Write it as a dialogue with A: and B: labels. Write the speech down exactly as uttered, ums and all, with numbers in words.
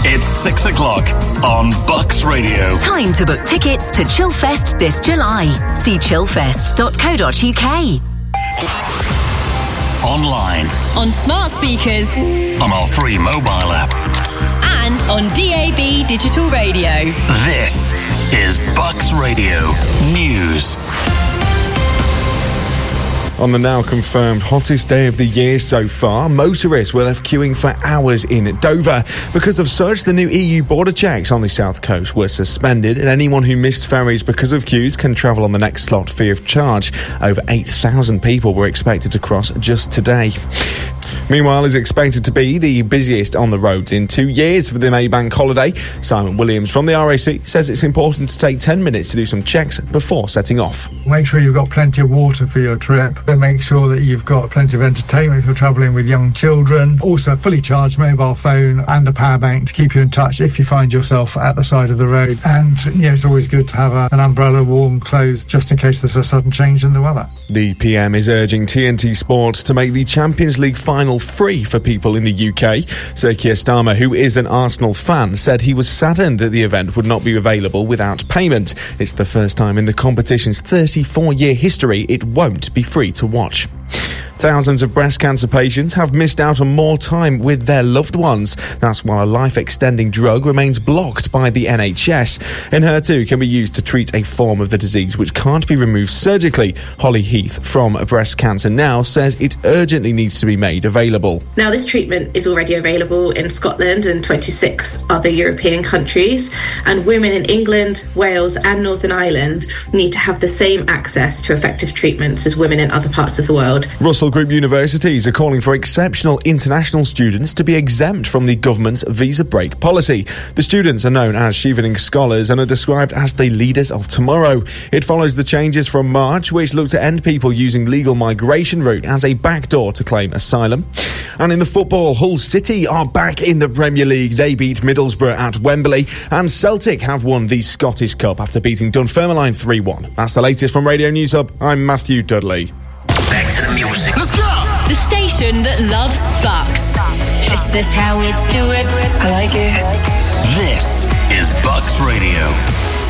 A: It's six o'clock on Bucks Radio.
B: Time to book tickets to Chillfest this July. See chillfest dot co dot uk.
A: Online.
C: On smart speakers.
A: On our free mobile app.
C: And on D A B digital radio.
A: This is Bucks Radio News.
D: On the now confirmed hottest day of the year so far, motorists will have queuing for hours in Dover. Because of such, the new E U border checks on the south coast were suspended, and anyone who missed ferries because of queues can travel on the next slot free of charge. Over eight thousand people were expected to cross just today. Meanwhile, is expected to be the busiest on the roads in two years for the May Bank holiday. Simon Williams from the R A C says it's important to take ten minutes to do some checks before setting off.
E: Make sure you've got plenty of water for your trip. Then make sure that you've got plenty of entertainment if you're travelling with young children. Also, a fully charged mobile phone and a power bank to keep you in touch if you find yourself at the side of the road. And, you know, it's always good to have a, an umbrella, warm clothes, just in case there's a sudden change in the weather.
D: The P M is urging T N T Sports to make the Champions League final free for people in the U K. Sir Keir Starmer, who is an Arsenal fan, said he was saddened that the event would not be available without payment. It's the first time in the competition's thirty-four-year history it won't be free to watch. Thousands of breast cancer patients have missed out on more time with their loved ones. That's while a life-extending drug remains blocked by the N H S. Enhertu can be used to treat a form of the disease which can't be removed surgically. Holly Heath from Breast Cancer Now says it urgently needs to be made available.
F: Now, this treatment is already available in Scotland and twenty-six other European countries, and women in England, Wales and Northern Ireland need to have the same access to effective treatments as women in other parts of the world.
D: Russell Group universities are calling for exceptional international students to be exempt from the government's visa break policy. The students are known as Chevening Scholars and are described as the leaders of tomorrow. It follows the changes from March, which look to end people using legal migration route as a backdoor to claim asylum. And in the football, Hull City are back in the Premier League. They beat Middlesbrough at Wembley, and Celtic have won the Scottish Cup after beating Dunfermline three one. That's the latest from Radio News Hub. I'm Matthew Dudley.
A: Back to the music. Let's go!
C: The station that loves Bucks.
G: Is this how we do it? I like it.
A: This is Bucks Radio.